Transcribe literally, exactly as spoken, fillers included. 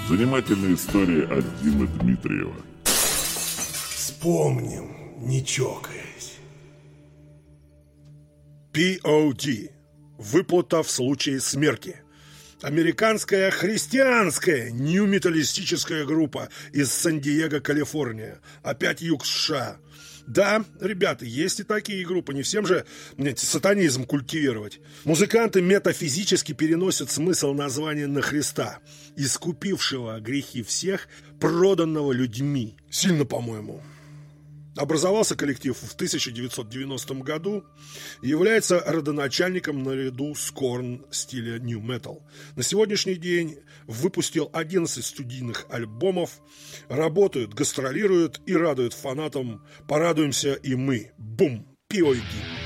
Занимательная история от Димы Дмитриева. Вспомним, не чокаясь. пи о ди. Выплата в случае смерти. Американская христианская нью-металлистическая группа из Сан-Диего, Калифорния. Опять юг США. Да, ребята, есть и такие группы. Не всем же знаете, сатанизм культивировать. Музыканты метафизически переносят смысл названия на Христа, искупившего грехи всех, проданного людьми. Сильно, по-моему. Образовался коллектив в тысяча девятьсот девяностом году и является родоначальником наряду с Корн стиля New Metal. На сегодняшний день выпустил одиннадцать студийных альбомов, работают, гастролируют и радуют фанатам. Порадуемся и мы. Бум! пи о ди.